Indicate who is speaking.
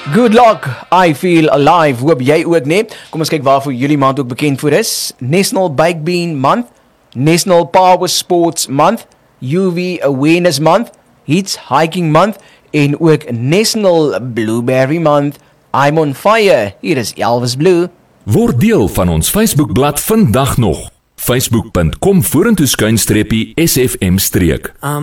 Speaker 1: Good luck, I feel alive. Hoop jy ook nie. Kom ons kyk waarvoor jullie maand ook bekend voor is. National Baked Bean Month, National Power Sports Month, UV Awareness Month, Heats Hiking Month en ook National Blueberry Month. I'm on fire. Hier is Elvis Blue.
Speaker 2: Word deel van ons Facebookblad vandag nog. Facebook.com/SFM-.